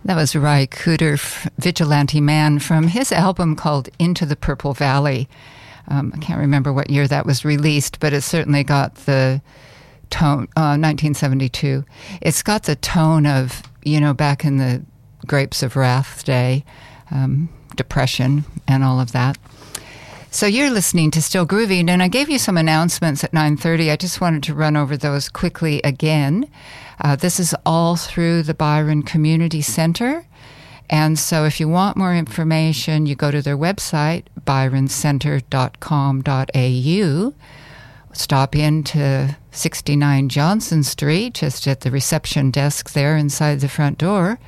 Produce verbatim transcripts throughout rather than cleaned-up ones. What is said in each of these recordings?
That was Ry Cooder, Vigilante Man, from his album called Into the Purple Valley. Um, I can't remember what year that was released, but it certainly got the tone, uh, nineteen seventy-two. It's got the tone of, you know, back in the Grapes of Wrath day, um, Depression and all of that. So you're listening to Still Groovy, and I gave you some announcements at nine thirty. I just wanted to run over those quickly again. Uh, this is all through the Byron Community Center. And so if you want more information, you go to their website, byron center dot com dot a u. Stop in to sixty-nine Johnson Street, just at the reception desk there inside the front door.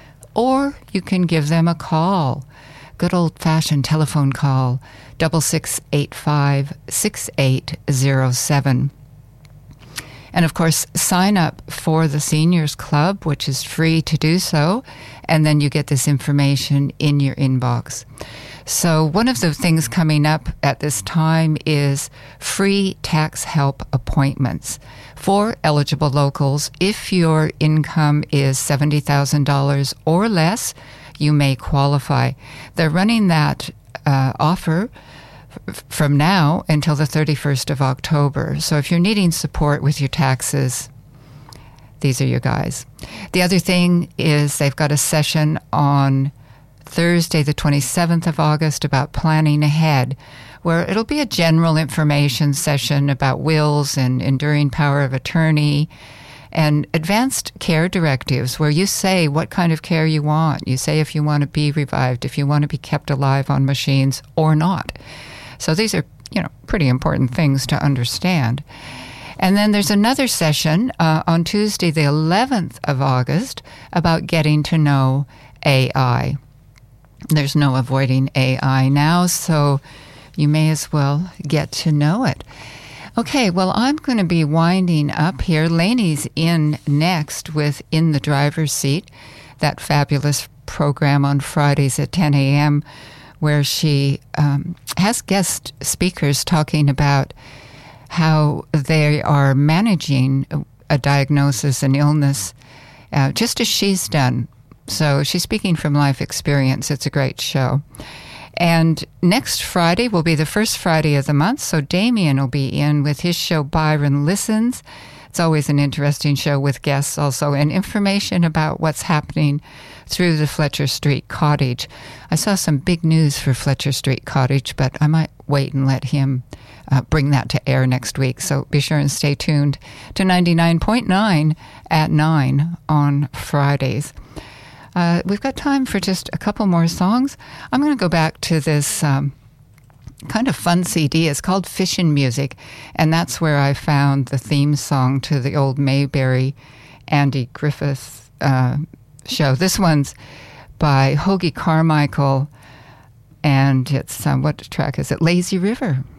Or you can give them a call. Good old-fashioned telephone call, six six eight five, six eight zero seven. And, of course, sign up for the Seniors Club, which is free to do so, and then you get this information in your inbox. So one of the things coming up at this time is free tax help appointments for eligible locals. If your income is seventy thousand dollars or less, you may qualify. They're running that uh, offer from now until the thirty-first of October. So if you're needing support with your taxes, these are your guys. The other thing is they've got a session on Thursday, the twenty-seventh of August, about planning ahead, where it'll be a general information session about wills and enduring power of attorney and advanced care directives, where you say what kind of care you want. You say if you want to be revived, if you want to be kept alive on machines or not. So these are, you know, pretty important things to understand. And then there's another session uh, on Tuesday, the eleventh of August, about getting to know A I. There's no avoiding A I now, so you may as well get to know it. Okay, well, I'm going to be winding up here. Lainey's in next with In the Driver's Seat, that fabulous program on Fridays at ten a.m., where she um, has guest speakers talking about how they are managing a diagnosis and illness, uh, just as she's done. So she's speaking from life experience. It's a great show. And next Friday will be the first Friday of the month, so Damien will be in with his show Byron Listens. It's always an interesting show with guests also, and information about what's happening through the Fletcher Street Cottage. I saw some big news for Fletcher Street Cottage, but I might wait and let him uh, bring that to air next week. So be sure and stay tuned to ninety-nine point nine at nine on Fridays. Uh, we've got time for just a couple more songs. I'm going to go back to this um, kind of fun C D. It's called Fishin' Music, and that's where I found the theme song to the old Mayberry Andy Griffith uh, show. This one's by Hoagy Carmichael, and it's, um, what track is it? Lazy River.